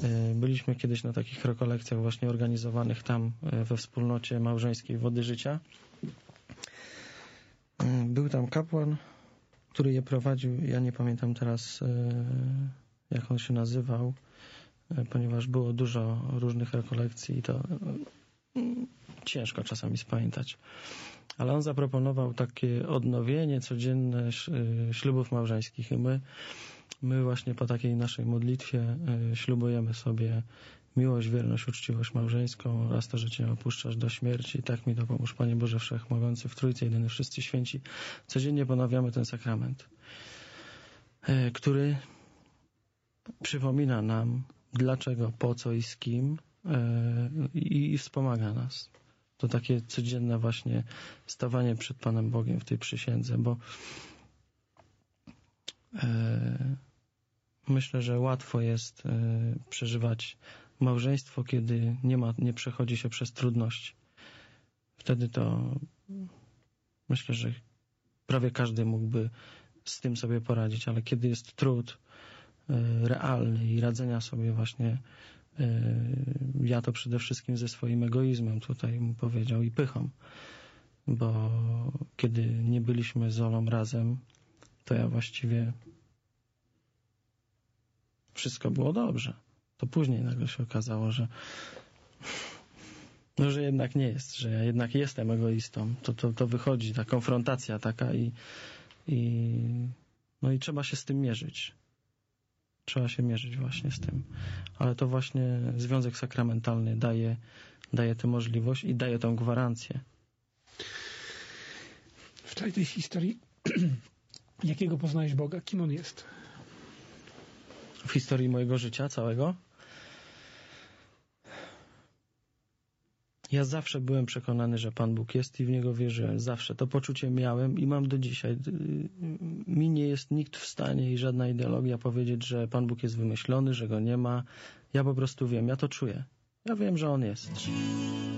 Byliśmy kiedyś na takich rekolekcjach właśnie organizowanych tam we wspólnocie małżeńskiej Wody Życia. Był tam kapłan, który je prowadził. Ja nie pamiętam teraz, jak on się nazywał, ponieważ było dużo różnych rekolekcji i to ciężko czasami spamiętać. Ale on zaproponował takie odnowienie codzienne ślubów małżeńskich i my właśnie po takiej naszej modlitwie ślubujemy sobie miłość, wierność, uczciwość małżeńską oraz to, że Cię nie opuszczasz do śmierci. Tak mi dopomóż, Panie Boże Wszechmogący, w Trójcy Jedyny, wszyscy święci. Codziennie ponawiamy ten sakrament, który przypomina nam dlaczego, po co i z kim i wspomaga nas. To takie codzienne właśnie stawanie przed Panem Bogiem w tej przysiędze, bo myślę, że łatwo jest przeżywać małżeństwo, kiedy nie przechodzi się przez trudności. Wtedy to myślę, że prawie każdy mógłby z tym sobie poradzić, ale kiedy jest trud realny i radzenia sobie właśnie, ja to przede wszystkim ze swoim egoizmem tutaj mu powiedział i pychą, bo kiedy nie byliśmy z Olą razem, to ja właściwie wszystko było dobrze. To później nagle się okazało, że jednak nie jest, że ja jednak jestem egoistą. To wychodzi ta konfrontacja taka i trzeba się z tym mierzyć. Trzeba się mierzyć właśnie z tym. Ale to właśnie związek sakramentalny daje tę możliwość i daje tą gwarancję. W całej tej historii jakiego poznałeś Boga? Kim On jest? W historii mojego życia całego? Ja zawsze byłem przekonany, że Pan Bóg jest i w Niego wierzyłem. Zawsze. To poczucie miałem i mam do dzisiaj. Mi nie jest nikt w stanie i żadna ideologia powiedzieć, że Pan Bóg jest wymyślony, że Go nie ma. Ja po prostu wiem. Ja to czuję. Ja wiem, że On jest.